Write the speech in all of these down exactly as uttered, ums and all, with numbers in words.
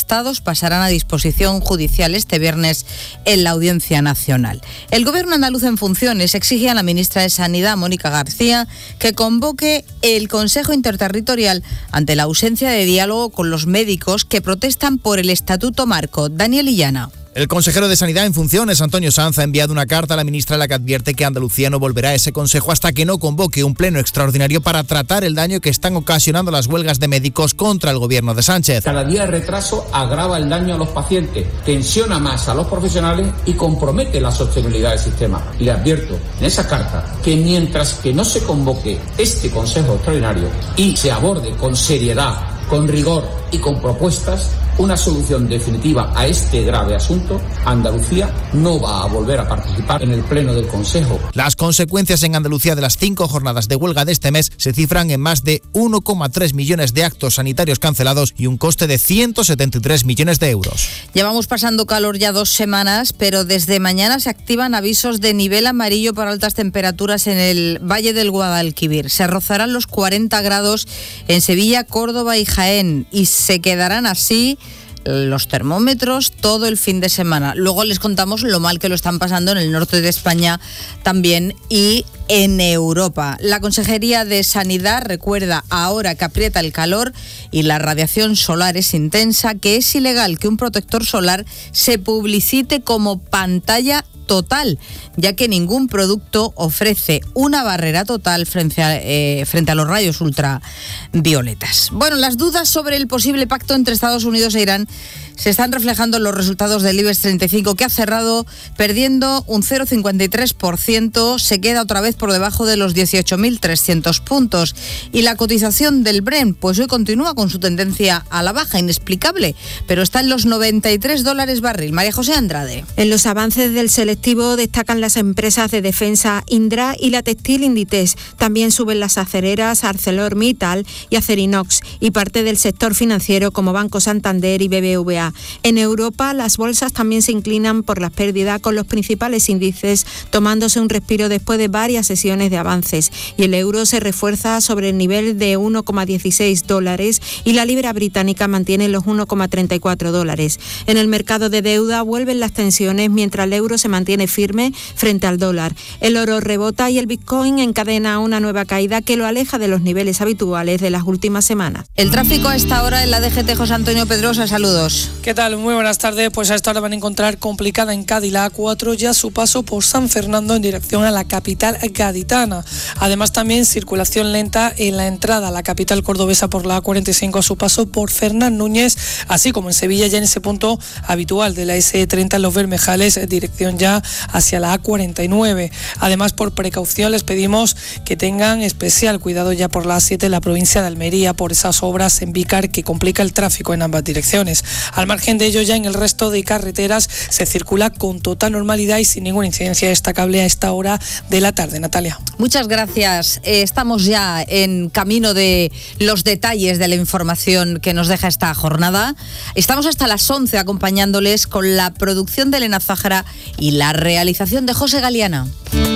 ajustados pasarán a disposición judicial este viernes en la Audiencia Nacional. El Gobierno andaluz en funciones exige a la ministra de Sanidad, Mónica García, que convoque el Consejo Interterritorial ante la ausencia de diálogo con los médicos que protestan por el Estatuto Marco. Daniel Illana. El consejero de Sanidad en funciones, Antonio Sanz, ha enviado una carta a la ministra en la que advierte que Andalucía no volverá a ese consejo hasta que no convoque un pleno extraordinario para tratar el daño que están ocasionando las huelgas de médicos contra el gobierno de Sánchez. Cada día de retraso agrava el daño a los pacientes, tensiona más a los profesionales y compromete la sostenibilidad del sistema. Le advierto en esa carta que mientras que no se convoque este consejo extraordinario y se aborde con seriedad, con rigor y con propuestas una solución definitiva a este grave asunto, Andalucía no va a volver a participar en el pleno del Consejo. Las consecuencias en Andalucía de las cinco jornadas de huelga de este mes se cifran en más de uno coma tres millones de actos sanitarios cancelados y un coste de ciento setenta y tres millones de euros. Llevamos pasando calor ya dos semanas, pero desde mañana se activan avisos de nivel amarillo para altas temperaturas en el Valle del Guadalquivir. Se rozarán los cuarenta grados en Sevilla, Córdoba y Jaén y se quedarán así los termómetros todo el fin de semana. Luego les contamos lo mal que lo están pasando en el norte de España también y en Europa. La Consejería de Sanidad recuerda ahora que aprieta el calor y la radiación solar es intensa, que es ilegal que un protector solar se publicite como pantalla total, ya que ningún producto ofrece una barrera total frente a, eh, frente a los rayos ultravioletas. Bueno, las dudas sobre el posible pacto entre Estados Unidos e Irán se están reflejando en los resultados del IBEX treinta y cinco, que ha cerrado perdiendo un cero coma cincuenta y tres por ciento, se queda otra vez por debajo de los dieciocho mil trescientos puntos. Y la cotización del Brent, pues hoy continúa con su tendencia a la baja, inexplicable, pero está en los noventa y tres dólares barril. María José Andrade. En los avances del selectivo destacan las empresas de defensa Indra y la textil Inditex. También suben las acereras ArcelorMittal y Acerinox y parte del sector financiero como Banco Santander y B B V A. En Europa, las bolsas también se inclinan por las pérdidas, con los principales índices tomándose un respiro después de varias sesiones de avances. Y el euro se refuerza sobre el nivel de uno coma dieciséis dólares y la libra británica mantiene los uno coma treinta y cuatro dólares. En el mercado de deuda vuelven las tensiones mientras el euro se mantiene firme frente al dólar. El oro rebota y el Bitcoin encadena una nueva caída que lo aleja de los niveles habituales de las últimas semanas. El tráfico a esta hora en la D G T, José Antonio Pedrosa, saludos. ¿Qué tal? Muy buenas tardes. Pues a esta hora van a encontrar complicada en Cádiz la A cuatro ya su paso por San Fernando en dirección a la capital gaditana. Además también circulación lenta en la entrada a la capital cordobesa por la A cuarenta y cinco a su paso por Fernán Núñez, así como en Sevilla ya en ese punto habitual de la ese treinta en Los Bermejales, dirección ya hacia la A cuarenta y nueve. Además, por precaución les pedimos que tengan especial cuidado ya por la A siete en la provincia de Almería por esas obras en Vícar que complica el tráfico en ambas direcciones. Al margen de ello, ya en el resto de carreteras se circula con total normalidad y sin ninguna incidencia destacable a esta hora de la tarde. Natalia. Muchas gracias. Eh, estamos ya en camino de los detalles de la información que nos deja esta jornada. Estamos hasta las once acompañándoles con la producción de Elena Zájara y la realización de José Galiana.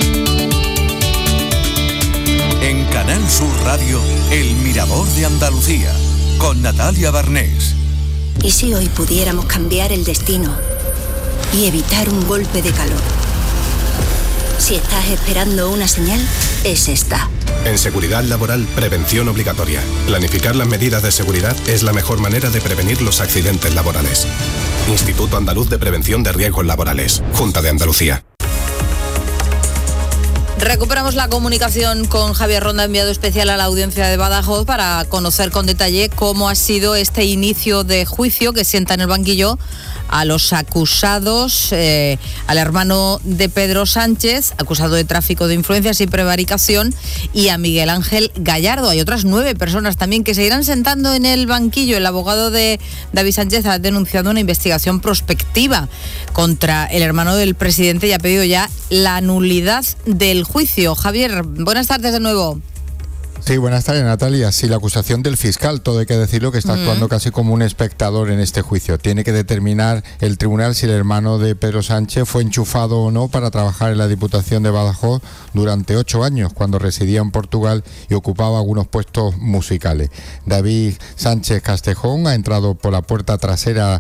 En Canal Sur Radio, El Mirador de Andalucía, con Natalia Barnés. ¿Y si hoy pudiéramos cambiar el destino y evitar un golpe de calor? Si estás esperando una señal, es esta. En seguridad laboral, prevención obligatoria. Planificar las medidas de seguridad es la mejor manera de prevenir los accidentes laborales. Instituto Andaluz de Prevención de Riesgos Laborales. Junta de Andalucía. Recuperamos la comunicación con Javier Ronda, enviado especial a la audiencia de Badajoz, para conocer con detalle cómo ha sido este inicio de juicio que sienta en el banquillo a los acusados, eh, al hermano de Pedro Sánchez, acusado de tráfico de influencias y prevaricación, y a Miguel Ángel Gallardo. Hay otras nueve personas también que se irán sentando en el banquillo. El abogado de David Sánchez ha denunciado una investigación prospectiva contra el hermano del presidente y ha pedido ya la nulidad del juicio. Javier, buenas tardes de nuevo. Sí, buenas tardes, Natalia. Sí, la acusación del fiscal, todo hay que decirlo, que está actuando mm. casi como un espectador en este juicio. Tiene que determinar el tribunal si el hermano de Pedro Sánchez fue enchufado o no para trabajar en la Diputación de Badajoz durante ocho años, cuando residía en Portugal y ocupaba algunos puestos musicales. David Sánchez Castejón ha entrado por la puerta trasera